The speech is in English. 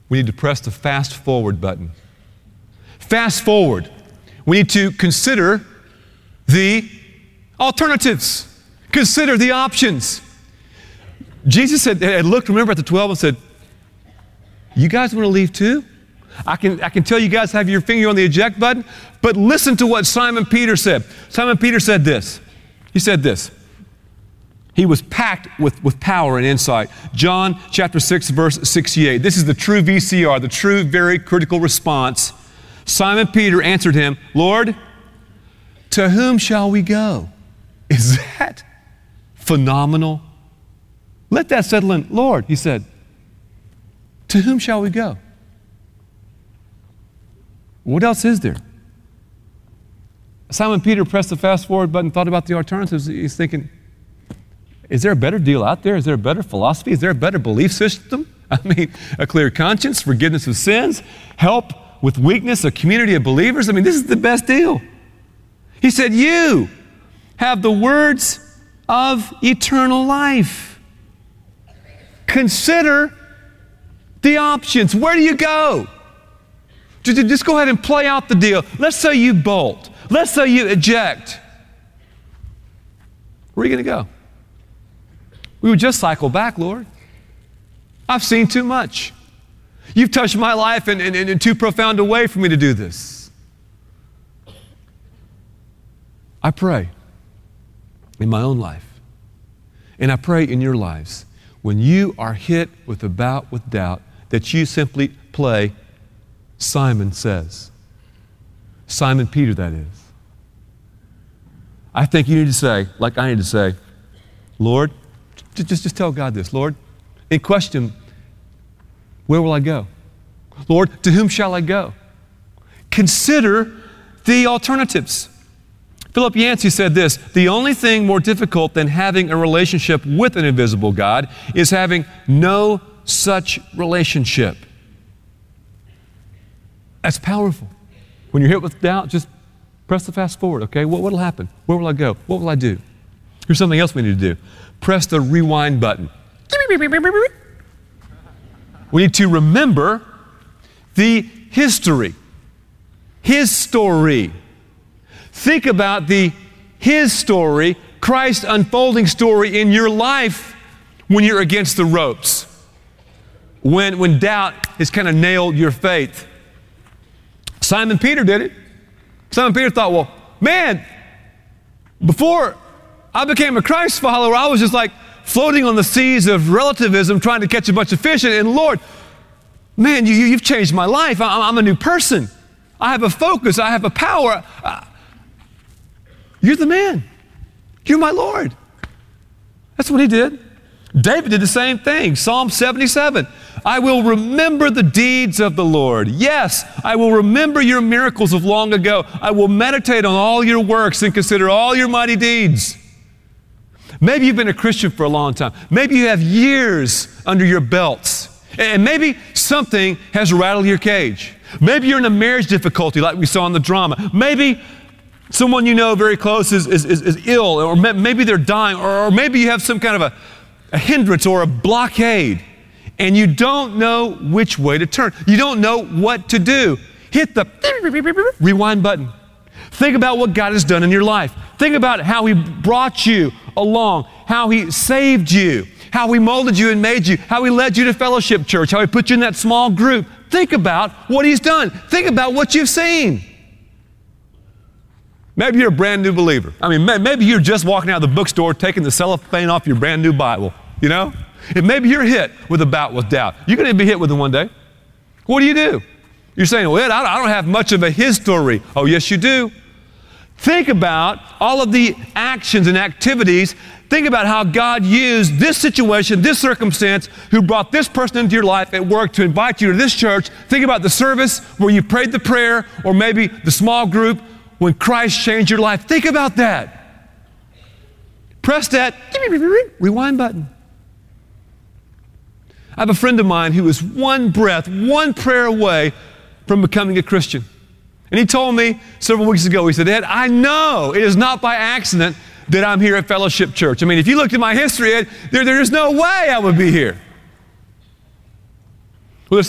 we need to press the fast forward button. Fast forward. We need to consider the alternatives. Consider the options. Jesus had looked, remember, at the 12 and said, you guys want to leave too? I can tell you guys have your finger on the eject button, but listen to what Simon Peter said. Simon Peter said this. He said this. He was packed with power and insight. John chapter 6, verse 68. This is the true VCR, the true, very critical response. Simon Peter answered him, Lord, to whom shall we go? Is that phenomenal? Let that settle in. Lord, he said, to whom shall we go? What else is there? Simon Peter pressed the fast forward button, thought about the alternatives. He's thinking, is there a better deal out there? Is there a better philosophy? Is there a better belief system? I mean, a clear conscience, forgiveness of sins, help with weakness, a community of believers. I mean, this is the best deal. He said, you have the words of eternal life. Consider the options. Where do you go? Just go ahead and play out the deal. Let's say you bolt. Let's say you eject. Where are you going to go? We would just cycle back, Lord. I've seen too much. You've touched my life in too profound a way for me to do this. I pray in my own life, and I pray in your lives, when you are hit with a bout with doubt, that you simply play Simon says. Simon Peter, that is. I think you need to say, like I need to say, Lord, just tell God this, Lord, in question, where will I go? Lord, to whom shall I go? Consider the alternatives. Philip Yancey said this, the only thing more difficult than having a relationship with an invisible God is having no such relationship. That's powerful. When you're hit with doubt, just press the fast forward, okay? What will happen? Where will I go? What will I do? Here's something else we need to do. Press the rewind button. We need to remember the history, His story. Think about His story, Christ's unfolding story in your life when you're against the ropes, when doubt has kind of nailed your faith. Simon Peter did it. Simon Peter thought, well, man, before I became a Christ follower, I was just like floating on the seas of relativism trying to catch a bunch of fish. And Lord, man, you've changed my life. I'm a new person. I have a focus. I have a power. You're the man. You're my Lord. That's what he did. David did the same thing. Psalm 77. I will remember the deeds of the Lord. Yes, I will remember your miracles of long ago. I will meditate on all your works and consider all your mighty deeds. Maybe you've been a Christian for a long time. Maybe you have years under your belts. And maybe something has rattled your cage. Maybe you're in a marriage difficulty like we saw in the drama. Maybe someone you know very close is ill, or maybe they're dying, or maybe you have some kind of a hindrance or a blockade, and you don't know which way to turn. You don't know what to do. Hit the rewind button. Think about what God has done in your life. Think about how He brought you along, how He saved you, how He molded you and made you, how He led you to Fellowship Church, how He put you in that small group. Think about what He's done. Think about what you've seen. Maybe you're a brand new believer. I mean, maybe you're just walking out of the bookstore taking the cellophane off your brand new Bible, you know? And maybe you're hit with a bout with doubt. You're going to be hit with it one day. What do? You're saying, well, Ed, I don't have much of a history. Oh, yes, you do. Think about all of the actions and activities. Think about how God used this situation, this circumstance, who brought this person into your life at work to invite you to this church. Think about the service where you prayed the prayer, or maybe the small group when Christ changed your life. Think about that. Press that rewind button. I have a friend of mine who is one breath, one prayer away from becoming a Christian. And he told me several weeks ago, he said, Ed, I know it is not by accident that I'm here at Fellowship Church. I mean, if you looked at my history, Ed, there is no way I would be here.